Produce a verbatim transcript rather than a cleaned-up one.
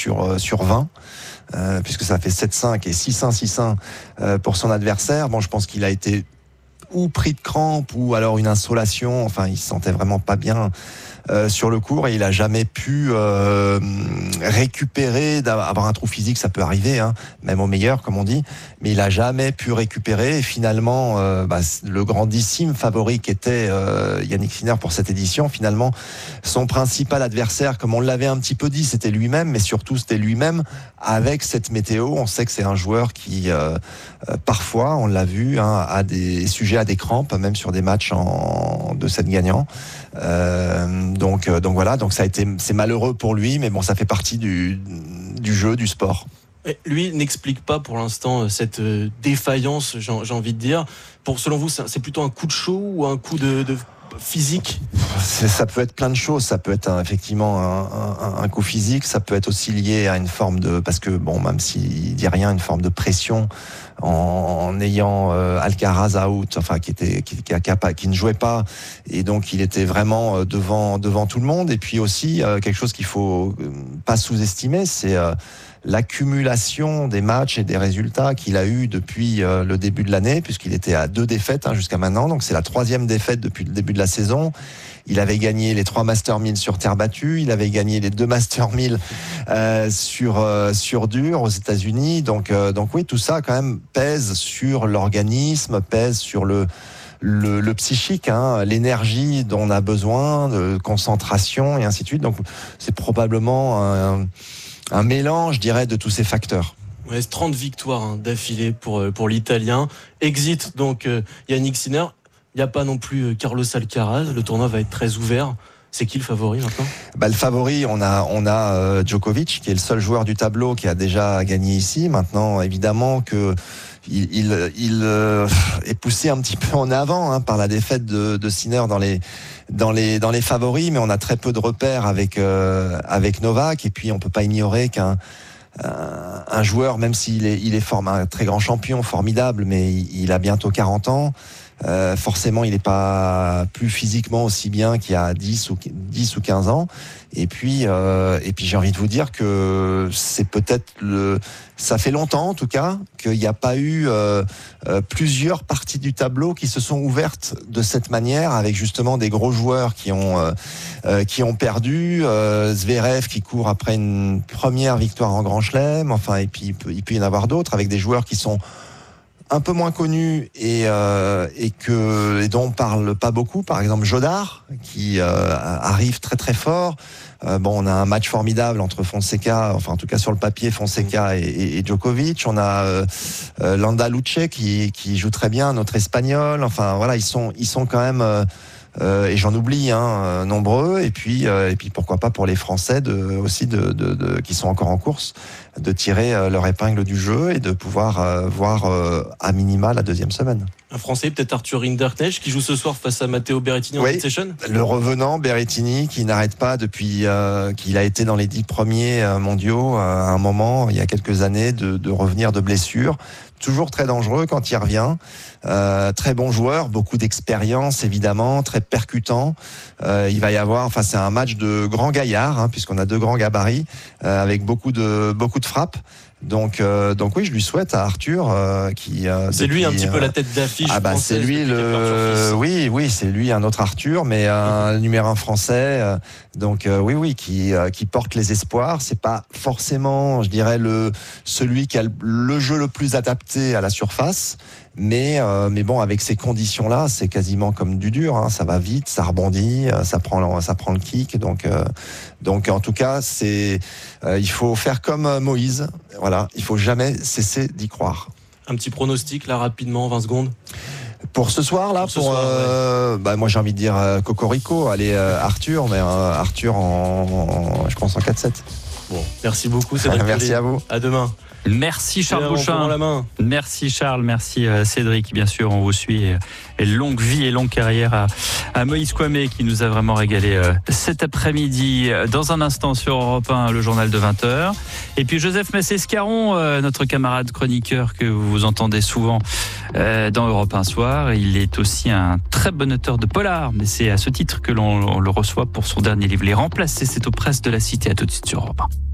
sur, sur vingt. Euh, puisque ça fait sept cinq et six un six un euh, pour son adversaire. Bon, je pense qu'il a été ou pris de crampe ou alors une insolation. Enfin, il se sentait vraiment pas bien euh, sur le court et il a jamais pu euh, récupérer, avoir un trou physique, ça peut arriver, hein, même au meilleur, comme on dit, mais il a jamais pu récupérer. Et finalement, euh, bah, le grandissime favori qui était euh, Jannik Sinner pour cette édition, finalement, son principal adversaire, comme on l'avait un petit peu dit, c'était lui-même, mais surtout c'était lui-même avec cette météo. On sait que c'est un joueur qui, euh, euh, parfois, on l'a vu, hein, a des sujets à des crampes, même sur des matchs en deux sept gagnants. Euh, donc, donc voilà, donc ça a été, c'est malheureux pour lui, mais bon, ça fait partie du, du jeu, du sport. Et lui n'explique pas pour l'instant cette défaillance, j'ai, j'ai envie de dire. Pour, selon vous, c'est plutôt un coup de chaud ou un coup de, de physique? C'est, ça peut être plein de choses. Ça peut être un, effectivement un, un, un coup physique. Ça peut être aussi lié à une forme de, parce que bon, même s'il dit rien, une forme de pression en, en ayant euh, Alcaraz out, enfin qui était, qui, qui, qui, qui ne jouait pas, et donc il était vraiment devant devant tout le monde. Et puis aussi euh, quelque chose qu'il faut pas sous-estimer, c'est euh, l'accumulation des matchs et des résultats qu'il a eu depuis euh, le début de l'année, puisqu'il était à deux défaites hein, jusqu'à maintenant. Donc c'est la troisième défaite depuis le début de la saison. Il avait gagné les trois Master mille sur terre battue, il avait gagné les deux Master mille euh, sur euh, sur dur aux États-Unis. Donc euh, donc oui, tout ça quand même pèse sur l'organisme, pèse sur le Le, le psychique, hein, l'énergie dont on a besoin, de concentration et ainsi de suite. Donc c'est probablement un, un mélange, je dirais, de tous ces facteurs. Ouais, trente victoires hein, d'affilée pour, pour l'Italien. Exit donc euh, Jannik Sinner. Il n'y a pas non plus euh, Carlos Alcaraz. Le tournoi va être très ouvert. C'est qui le favori maintenant ? Bah, le favori, on a, on a euh, Djokovic, qui est le seul joueur du tableau qui a déjà gagné ici. Maintenant, évidemment que il, il, il euh, est poussé un petit peu en avant hein, par la défaite de, de Sinner dans les, dans les, dans les favoris, mais on a très peu de repères avec, euh, avec Novak. Et puis, on peut pas ignorer qu'un un, un joueur, même s'il est, il est form, un très grand champion, formidable, mais il, il a bientôt quarante ans. Euh, forcément, il n'est pas plus physiquement aussi bien qu'il y a dix ou dix ou quinze ans. Et puis, euh, et puis, j'ai envie de vous dire que c'est peut-être le, ça fait longtemps en tout cas qu'il n'y a pas eu euh, euh, plusieurs parties du tableau qui se sont ouvertes de cette manière, avec justement des gros joueurs qui ont euh, euh, qui ont perdu. Euh, Zverev qui court après une première victoire en Grand Chelem. Enfin, et puis il peut, il peut y en avoir d'autres avec des joueurs qui sont un peu moins connu et euh, et que et dont on parle pas beaucoup, par exemple Jodar qui euh, arrive très très fort. Euh, bon, on a un match formidable entre Fonseca, enfin en tout cas sur le papier, Fonseca et, et, et Djokovic. On a euh, euh, Landa Luce qui qui joue très bien, notre espagnol. Enfin voilà, ils sont ils sont quand même euh, Euh, et j'en oublie hein, euh, nombreux, et puis euh, et puis pourquoi pas pour les Français de, aussi de, de, de qui sont encore en course, de tirer euh, leur épingle du jeu et de pouvoir euh, voir euh, à minima la deuxième semaine. Un Français, peut-être Arthur Rinderknecht, qui joue ce soir face à Matteo Berrettini en oui, mid session. Le revenant Berrettini qui n'arrête pas depuis euh, qu'il a été dans les dix premiers euh, mondiaux euh, à un moment il y a quelques années de, de revenir de blessure. Toujours très dangereux quand il revient. Euh, très bon joueur, beaucoup d'expérience évidemment, très percutant. Euh, il va y avoir, enfin c'est un match de grands gaillards hein, puisqu'on a deux grands gabarits euh, avec beaucoup de beaucoup de frappes. Donc euh, donc oui, je lui souhaite à Arthur euh, qui. Euh, c'est depuis, lui un petit euh, peu la tête d'affiche. Ah bah c'est lui le. Oui oui c'est lui un autre Arthur, mais un mmh. numéro un français. Euh, donc euh, oui oui qui euh, qui porte les espoirs. C'est pas forcément, je dirais le celui qui a le, le jeu le plus adapté à la surface. Mais euh, mais bon, avec ces conditions-là, c'est quasiment comme du dur. Hein. Ça va vite, ça rebondit, ça prend ça prend le kick. Donc euh, donc en tout cas, c'est euh, il faut faire comme Moïse. Voilà, il faut jamais cesser d'y croire. Un petit pronostic là rapidement, vingt secondes. Pour ce soir là, pour, pour soir, euh, ouais. bah moi j'ai envie de dire euh, Cocorico. Allez euh, Arthur, mais euh, Arthur en, en je pense en quatre sept. Bon, merci beaucoup. Cédric. Merci à vous. À demain. Merci Charles Beauchamp. La main. Merci Charles, merci Cédric. Bien sûr, on vous suit. Et longue vie et longue carrière à, à Moïse Kouamé qui nous a vraiment régalé cet après-midi. Dans un instant sur Europe un, le journal de vingt heures. Et puis Joseph Massé-Scaron, notre camarade chroniqueur que vous entendez souvent dans Europe un soir. Il est aussi un très bon auteur de polar, mais c'est à ce titre que l'on le reçoit pour son dernier livre. Les Remplacés, c'est aux presses de la Cité. À tout de suite sur Europe un.